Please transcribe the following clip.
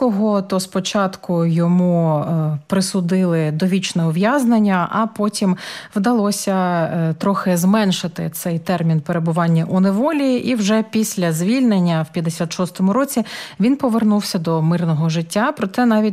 Грушевського, то спочатку йому присудили довічне ув'язнення, а потім вдалося трохи зменшити цей термін перебування у неволі, і вже після звільнення в 56-му році він повернувся до мирного життя, проте навіть